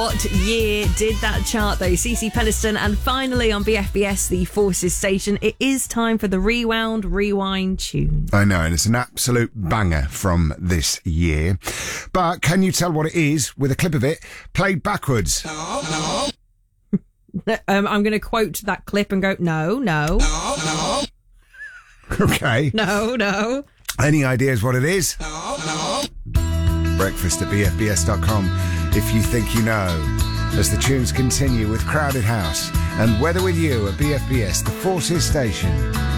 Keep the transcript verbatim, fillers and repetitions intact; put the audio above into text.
What year did that chart, though? Cece Peniston, and finally on B F B S, the Forces Station, it is time for the Rewound Rewind tune. I know, and it's an absolute banger from this year. But can you tell what it is with a clip of it played backwards? No, no. um, I'm going to quote that clip and go, no, no. No, no. Okay. No, no. Any ideas what it is? No, no. Breakfast at b f b s dot com if you think you know. As the tunes continue with Crowded House and Weather With You at B F B S, the Forces Station.